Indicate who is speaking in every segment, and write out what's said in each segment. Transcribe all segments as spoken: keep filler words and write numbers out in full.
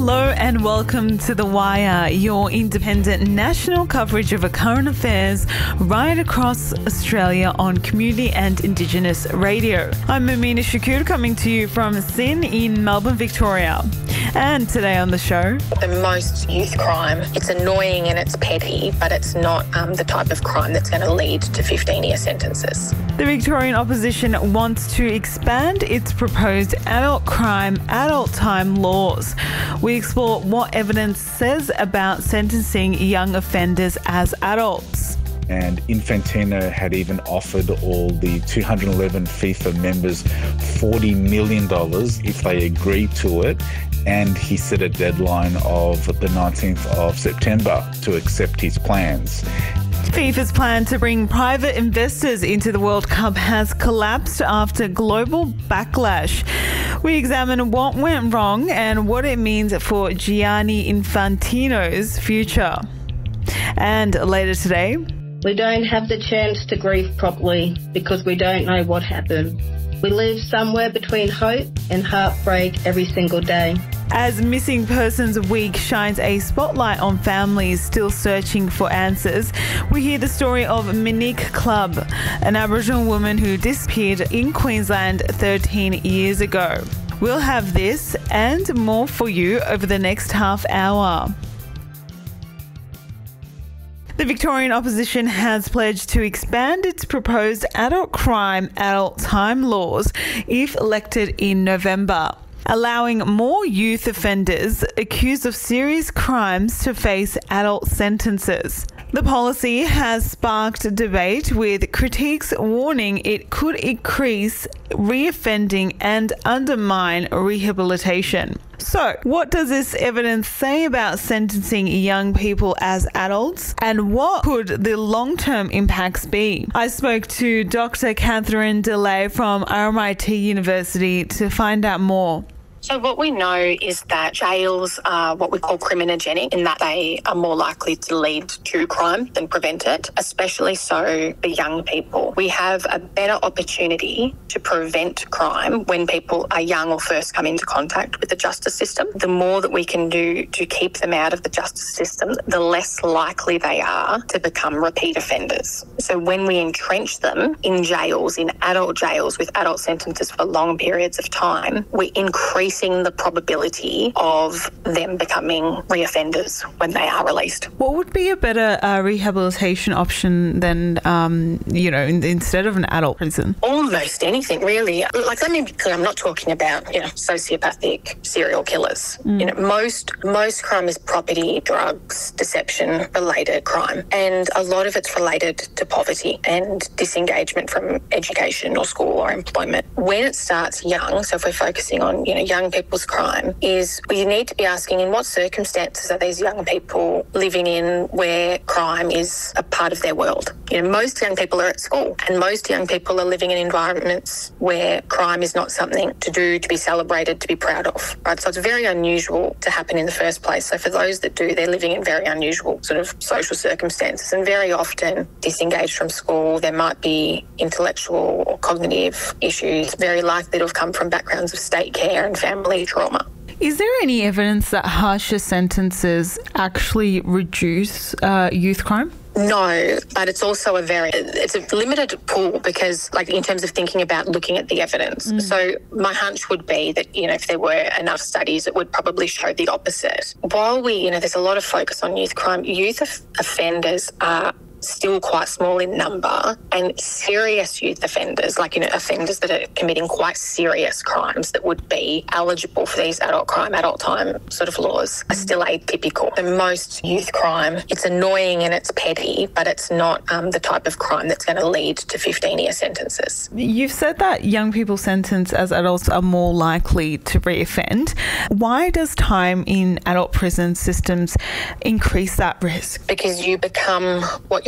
Speaker 1: Hello and welcome to The Wire, your independent national coverage of current affairs right across Australia on community and Indigenous radio. I'm Amina Shakur coming to you from Sin in Melbourne, Victoria. And today on the show...
Speaker 2: The most youth crime, it's annoying and it's petty, but it's not um, the type of crime that's going to lead to fifteen-year sentences.
Speaker 1: The Victorian opposition wants to expand its proposed adult crime, adult time laws. We explore what evidence says about sentencing young offenders as adults.
Speaker 3: And Infantino had even offered all the two hundred eleven FIFA members forty million dollars if they agreed to it. And he set a deadline of the nineteenth of September to accept his plans.
Speaker 1: FIFA's plan to bring private investors into the World Cup has collapsed after global backlash. We examine what went wrong and what it means for Gianni Infantino's future. And later today...
Speaker 4: We don't have the chance to grieve properly because we don't know what happened. We live somewhere between hope and heartbreak every single day.
Speaker 1: As Missing Persons Week shines a spotlight on families still searching for answers, we hear the story of Monique Clubb, an Aboriginal woman who disappeared in Queensland thirteen years ago. We'll have this and more for you over the next half hour. The Victorian opposition has pledged to expand its proposed adult crime, adult time laws if elected in November, allowing more youth offenders accused of serious crimes to face adult sentences. The policy has sparked debate, with critics warning it could increase reoffending and undermine rehabilitation. So, what does this evidence say about sentencing young people as adults, and what could the long-term impacts be? I spoke to Doctor Catherine DeLay from R M I T University to find out more.
Speaker 2: So what we know is that jails are what we call criminogenic, in that they are more likely to lead to crime than prevent it, especially so for young people. We have a better opportunity to prevent crime when people are young or first come into contact with the justice system. The more that we can do to keep them out of the justice system, the less likely they are to become repeat offenders. So when we entrench them in jails, in adult jails with adult sentences for long periods of time, we increase the probability of them becoming reoffenders when they are released.
Speaker 1: What would be a better uh, rehabilitation option than, um, you know, in, instead of an adult prison?
Speaker 2: Almost anything, really. Like, let me be clear, I'm not talking about, you know, sociopathic serial killers. Mm. You know, most most crime is property, drugs, deception-related crime, and a lot of it's related to poverty and disengagement from education or school or employment. When it starts young, so if we're focusing on, you know, young people's crime, is we need to be asking in what circumstances are these young people living in where crime is a part of their world. You know, most young people are at school, and most young people are living in environments where crime is not something to do, to be celebrated, to be proud of, right? So it's very unusual to happen in the first place. So for those that do, they're living in very unusual sort of social circumstances, and very often disengaged from school. There might be intellectual or cognitive issues, very likely to have come from backgrounds of state care and family trauma.
Speaker 1: Is there any evidence that harsher sentences actually reduce uh, youth crime?
Speaker 2: No, but it's also a very, it's a limited pool because, like, in terms of thinking about looking at the evidence. Mm. So my hunch would be that, you know, if there were enough studies, it would probably show the opposite. While we, you know, there's a lot of focus on youth crime, youth of- offenders are still quite small in number, and serious youth offenders, like, you know, offenders that are committing quite serious crimes that would be eligible for these adult crime, adult time sort of laws, are still atypical. The most youth crime, it's annoying and it's petty, but it's not um, the type of crime that's going to lead to fifteen-year sentences.
Speaker 1: You've said that young people sentenced as adults are more likely to reoffend. Why does time in adult prison systems increase that risk?
Speaker 2: Because you become what your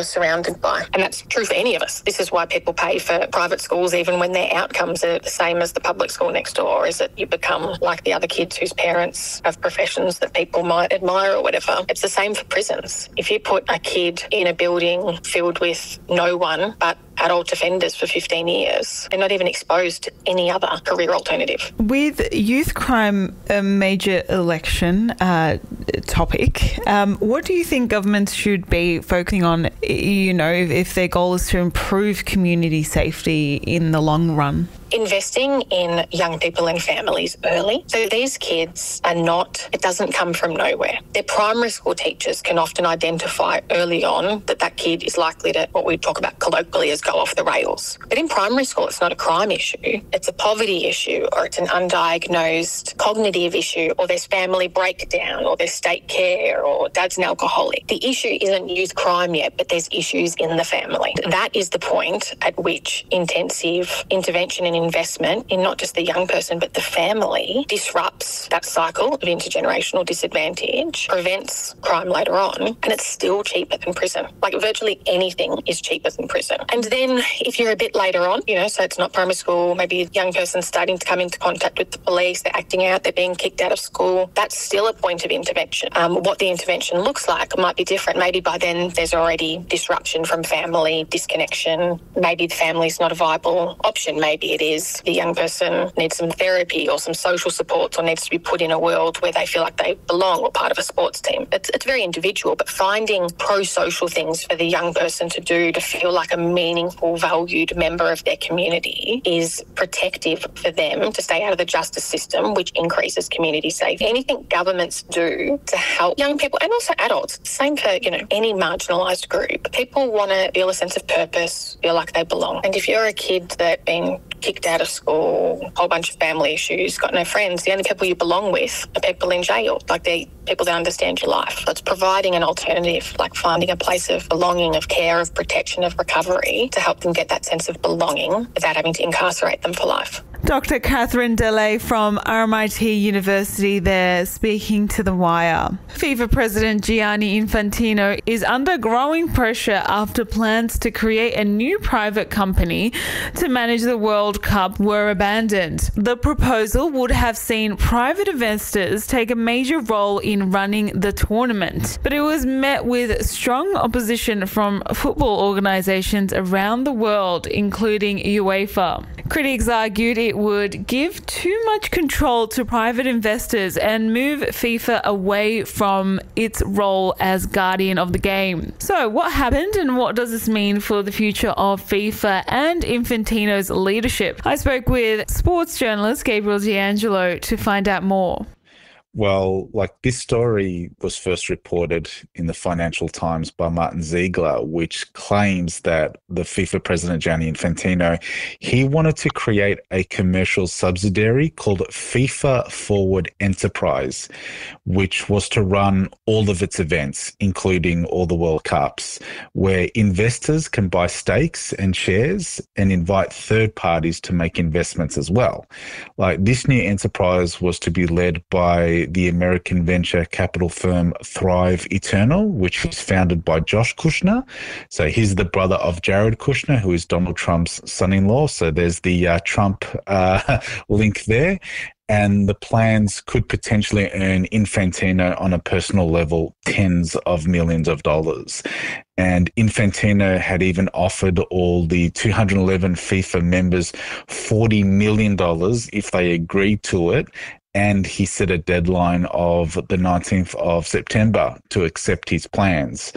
Speaker 2: surrounded by. And that's true for any of us. This is why people pay for private schools even when their outcomes are the same as the public school next door, is that you become like the other kids whose parents have professions that people might admire or whatever. It's the same for prisons. If you put a kid in a building filled with no one but adult offenders for fifteen years, they're not even exposed to any other career alternative.
Speaker 1: With youth crime a major election uh, topic, um, what do you think governments should be focusing on, you know, if, if their goal is to improve community safety in the long run?
Speaker 2: Investing in young people and families early. So these kids are not, it doesn't come from nowhere. Their primary school teachers can often identify early on that that kid is likely to, what we talk about colloquially as, go off the rails. But in primary school, it's not a crime issue. It's a poverty issue, or it's an undiagnosed cognitive issue, or there's family breakdown, or there's state care, or dad's an alcoholic. The issue isn't youth crime yet, but there's issues in the family. That is the point at which intensive intervention and investment in not just the young person but the family disrupts that cycle of intergenerational disadvantage, prevents crime later on, and it's still cheaper than prison. Like virtually anything is cheaper than prison. And then if you're a bit later on, you know, so it's not primary school, maybe a young person starting to come into contact with the police, they're acting out, they're being kicked out of school, that's still a point of intervention. Um, what the intervention looks like might be different. Maybe by then there's already disruption from family, disconnection. Maybe the family's not a viable option. Maybe it is the young person needs some therapy or some social support, or needs to be put in a world where they feel like they belong or part of a sports team. It's, it's very individual, but finding pro-social things for the young person to do to feel like a meaningful, valued member of their community is protective for them to stay out of the justice system, which increases community safety. Anything governments do to help young people and also adults, same for, you know, any marginalised group. People want to feel a sense of purpose, feel like they belong. And if you're a kid that's been kicked out of school, a whole bunch of family issues, got no friends, the only people you belong with are people in jail. Like, they people that understand your life. So it's providing an alternative, like finding a place of belonging, of care, of protection, of recovery to help them get that sense of belonging without having to incarcerate them for life.
Speaker 1: Doctor Catherine Delay from R M I T University there, speaking to The Wire. FIFA President Gianni Infantino is under growing pressure after plans to create a new private company to manage the World Cup were abandoned. The proposal would have seen private investors take a major role in running the tournament, but it was met with strong opposition from football organisations around the world, including UEFA. Critics argued it would give too much control to private investors and move FIFA away from its role as guardian of the game. So what happened, and what does this mean for the future of FIFA and Infantino's leadership? I spoke with sports journalist Gabriel D'Angelo to find out more.
Speaker 3: Well, like, this story was first reported in the Financial Times by Martin Ziegler, which claims that the FIFA president, Gianni Infantino, he wanted to create a commercial subsidiary called FIFA Forward Enterprise, which was to run all of its events, including all the World Cups, where investors can buy stakes and shares and invite third parties to make investments as well. Like, this new enterprise was to be led by the American venture capital firm Thrive Eternal, which was founded by Josh Kushner. So he's the brother of Jared Kushner, who is Donald Trump's son-in-law. So there's the uh, Trump uh, link there. And the plans could potentially earn Infantino on a personal level tens of millions of dollars. And Infantino had even offered all the two hundred eleven FIFA members forty million dollars if they agreed to it. And he set a deadline of the nineteenth of September to accept his plans.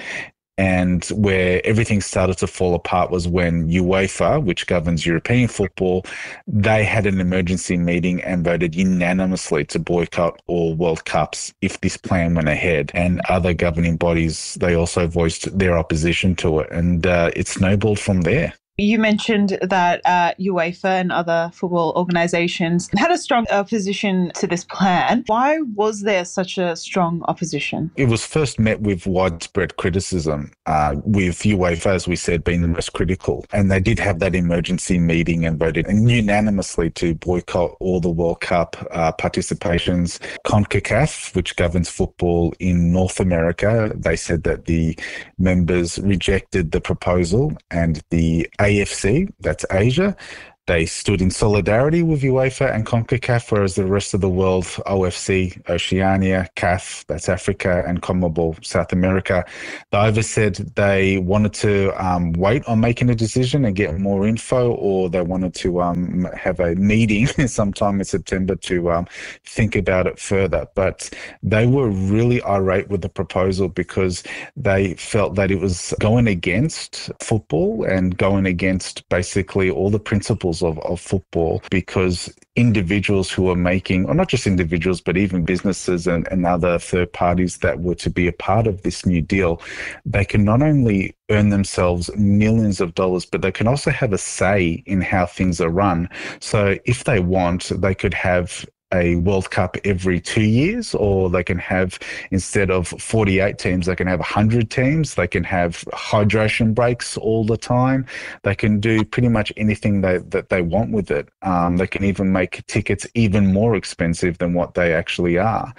Speaker 3: And where everything started to fall apart was when UEFA, which governs European football, they had an emergency meeting and voted unanimously to boycott all World Cups if this plan went ahead. And other governing bodies, they also voiced their opposition to it. And uh, it snowballed from there.
Speaker 1: You mentioned that uh, UEFA and other football organisations had a strong opposition to this plan. Why was there such a strong opposition?
Speaker 3: It was first met with widespread criticism, uh, with UEFA, as we said, being the most critical. And they did have that emergency meeting and voted unanimously to boycott all the World Cup uh, participations. CONCACAF, which governs football in North America, they said that the members rejected the proposal, and the A F C, that's Asia, they stood in solidarity with UEFA and CONCACAF, whereas the rest of the world, O F C, Oceania, C A F, that's Africa, and CONMEBOL, South America, they either said they wanted to um, wait on making a decision and get more info, or they wanted to um, have a meeting sometime in September to um, think about it further. But they were really irate with the proposal because they felt that it was going against football and going against basically all the principles Of, of football, because individuals who are making, or not just individuals, but even businesses and, and other third parties that were to be a part of this new deal, they can not only earn themselves millions of dollars, but they can also have a say in how things are run. So if they want, they could have a World Cup every two years, or they can have, instead of forty-eight teams, they can have one hundred teams. They can have hydration breaks all the time. They can do pretty much anything they, that they want with it. Um, they can even make tickets even more expensive than what they actually are.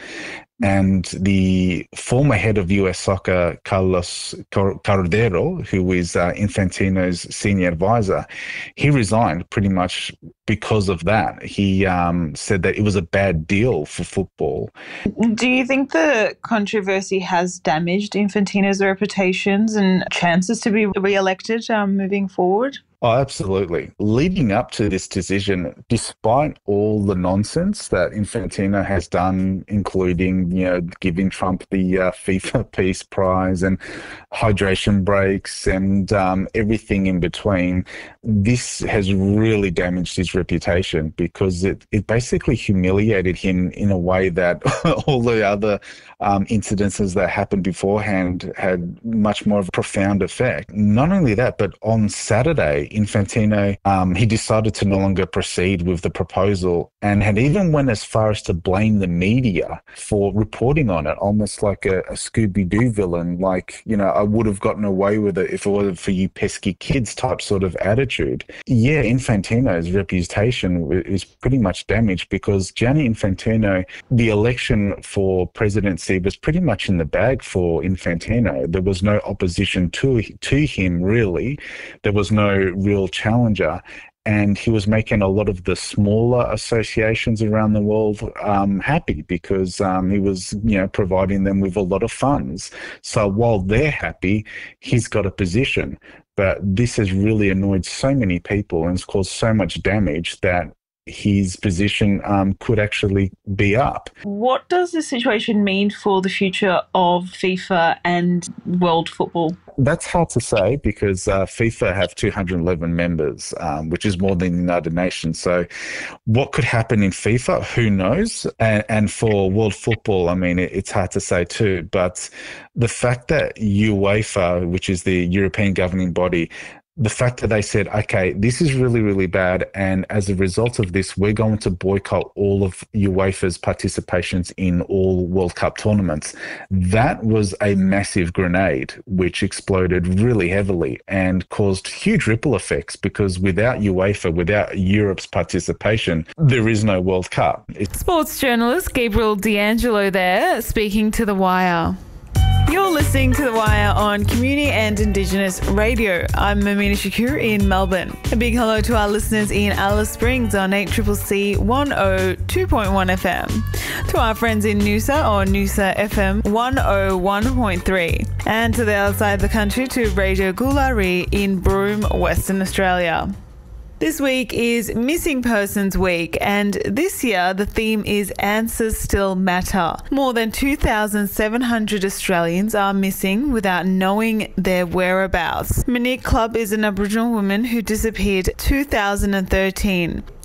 Speaker 3: And the former head of U S Soccer, Carlos Cordero, who is uh, Infantino's senior advisor, he resigned pretty much because of that. He um, said that it was a bad deal for football.
Speaker 1: Do you think the controversy has damaged Infantino's reputations and chances to be re-elected um, moving forward?
Speaker 3: Oh, absolutely. Leading up to this decision, despite all the nonsense that Infantino has done, including, you know, giving Trump the uh, FIFA Peace Prize and hydration breaks and um, everything in between, this has really damaged his reputation, because it, it basically humiliated him in a way that all the other um, incidences that happened beforehand had much more of a profound effect. Not only that, but on Saturday, Infantino, um, he decided to no longer proceed with the proposal, and had even went as far as to blame the media for reporting on it, almost like a, a Scooby-Doo villain, like, you know, I would have gotten away with it if it wasn't for you pesky kids type sort of attitude. Yeah, Infantino's reputation is pretty much damaged, because Gianni Infantino, the election for presidency was pretty much in the bag for Infantino. There was no opposition to, to him, really. There was no real challenger. And he was making a lot of the smaller associations around the world um, happy, because um, he was, you know, providing them with a lot of funds. So while they're happy, he's got a position. But this has really annoyed so many people and has caused so much damage that his position um, could actually be up.
Speaker 1: What does this situation mean for the future of FIFA and world football?
Speaker 3: That's hard to say, because uh, FIFA have two hundred eleven members, um, which is more than the United Nations. So what could happen in FIFA? Who knows? And, and for world football, I mean, it, it's hard to say too. But the fact that UEFA, which is the European governing body, the fact that they said, okay, this is really, really bad, and as a result of this, we're going to boycott all of UEFA's participations in all World Cup tournaments, that was a massive grenade which exploded really heavily and caused huge ripple effects, because without UEFA, without Europe's participation, there is no World Cup. It's-
Speaker 1: Sports journalist Gabriel D'Angelo there, speaking to The Wire. You're listening to The Wire on Community and Indigenous Radio. I'm Amina Shakur in Melbourne. A big hello to our listeners in Alice Springs on eight C C C one oh two point one F M. To our friends in Noosa on Noosa F M one oh one point three. And to the other side of the country to Radio Gulari in Broome, Western Australia. This week is Missing Persons Week, and this year the theme is Answers Still Matter. More than two thousand seven hundred Australians are missing without knowing their whereabouts. Monique Clubb is an Aboriginal woman who disappeared two thousand thirteen.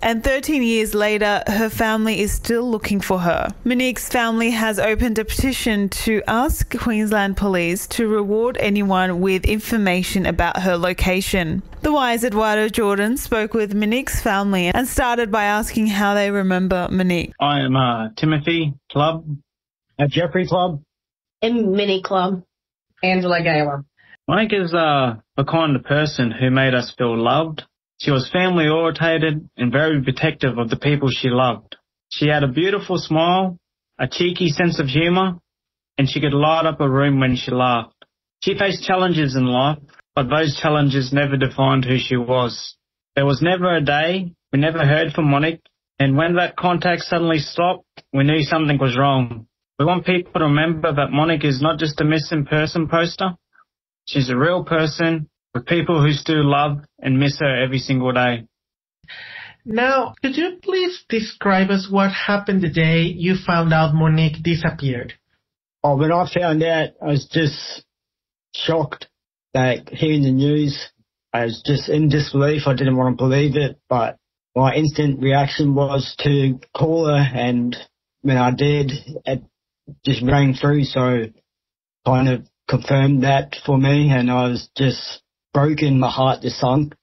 Speaker 1: and thirteen years later, her family is still looking for her. Monique's family has opened a petition to ask Queensland Police to reward anyone with information about her location. The Wise Eduardo Jordan spoke with Monique's family and started by asking how they remember Monique.
Speaker 5: I am uh, Timothy Clubb.
Speaker 6: At Jeffrey Clubb.
Speaker 4: In Mini Club.
Speaker 7: Angela Gaylor.
Speaker 5: Monique is uh, the kind of person who made us feel loved. She was family orientated and very protective of the people she loved. She had a beautiful smile, a cheeky sense of humour, and she could light up a room when she laughed. She faced challenges in life, but those challenges never defined who she was. There was never a day we never heard from Monique, and when that contact suddenly stopped, we knew something was wrong. We want people to remember that Monique is not just a missing person poster. She's a real person with people who still love and miss her every single day.
Speaker 8: Now, could you please describe us what happened the day you found out Monique disappeared?
Speaker 6: Oh, when I found out, I was just shocked. Like, hearing the news, I was just in disbelief. I didn't want to believe it, but my instant reaction was to call her, and when I did, it just rang through, so kind of confirmed that for me, and I was just broken. My heart just sunk.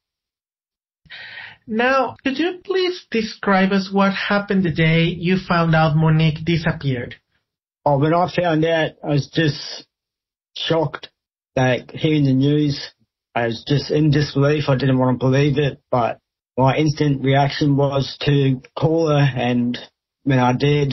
Speaker 8: Now, could you please describe us what happened the day you found out Monique disappeared?
Speaker 6: Oh, when I found out, I was just shocked. Like, hearing the news, I was just in disbelief. I didn't want to believe it, but my instant reaction was to call her, and when I did,